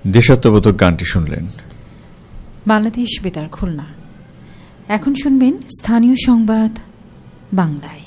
দেশাত্মবোধক গানটি শুনলেন। বাংলাদেশ বেতার খুলনা। এখন শুনবেন স্থানীয় সংবাদ বাংলায়।